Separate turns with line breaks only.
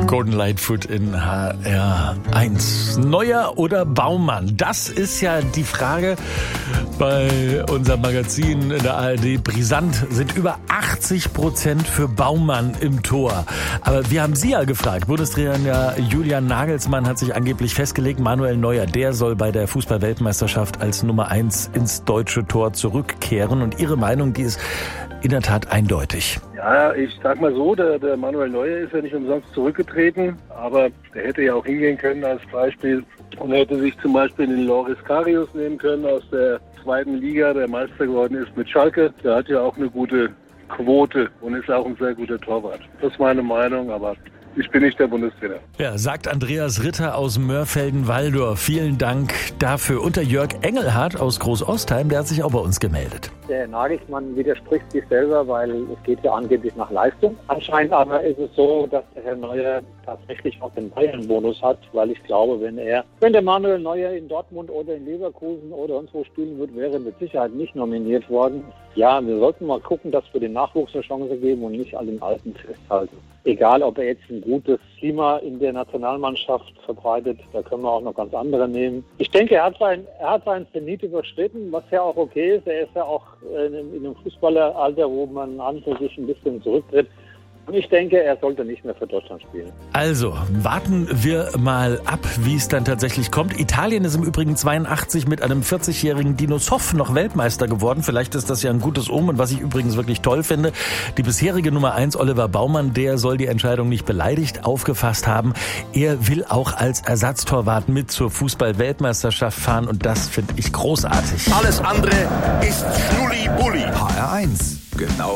Gordon Lightfoot in HR1. Neuer oder Baumann? Das ist ja die Frage bei unserem Magazin in der ARD. Brisant sind über 80% für Baumann im Tor. Aber wir haben Sie ja gefragt. Bundestrainer Julian Nagelsmann hat sich angeblich festgelegt, Manuel Neuer, der soll bei der Fußball-Weltmeisterschaft als Nummer 1 ins deutsche Tor zurückkehren. Und Ihre Meinung, die ist in der Tat eindeutig.
Ja, ich sag mal so, der Manuel Neuer ist ja nicht umsonst zurückgetreten, aber der hätte ja auch hingehen können als Beispiel und hätte sich zum Beispiel den Loris Karius nehmen können aus der zweiten Liga, der Meister geworden ist mit Schalke. Der hat ja auch eine gute Quote und ist auch ein sehr guter Torwart. Das ist meine Meinung, aber ich bin nicht der Bundestrainer.
Ja, sagt Andreas Ritter aus Mörfelden-Walldorf. Vielen Dank dafür. Und der Jörg Engelhardt aus Groß-Ostheim, der hat sich auch bei uns gemeldet.
Der Nagelsmann widerspricht sich selber, weil es geht ja angeblich nach Leistung. Anscheinend aber ist es so, dass der Herr Neuer tatsächlich auch den Bayern-Bonus hat, weil ich glaube, wenn der Manuel Neuer in Dortmund oder in Leverkusen oder sonst wo spielen wird, wäre er mit Sicherheit nicht nominiert worden. Ja, wir sollten mal gucken, dass wir den Nachwuchs eine Chance geben und nicht an den Alten festhalten. Egal, ob er jetzt ein gutes Klima in der Nationalmannschaft verbreitet, da können wir auch noch ganz andere nehmen. Ich denke, er hat seinen Zenit überschritten, was ja auch okay ist. Er ist ja auch in einem Fußballeralter, wo man an für sich ein bisschen zurücktritt. Und ich denke, er sollte nicht mehr für Deutschland spielen.
Also, warten wir mal ab, wie es dann tatsächlich kommt. Italien ist im Übrigen 82 mit einem 40-jährigen Dino Zoff noch Weltmeister geworden. Vielleicht ist das ja ein gutes Omen, was ich übrigens wirklich toll finde. Die bisherige Nummer 1, Oliver Baumann, der soll die Entscheidung nicht beleidigt aufgefasst haben. Er will auch als Ersatztorwart mit zur Fußball-Weltmeisterschaft fahren und das finde ich großartig.
Alles andere ist Schnulli-Bulli.
HR1, genau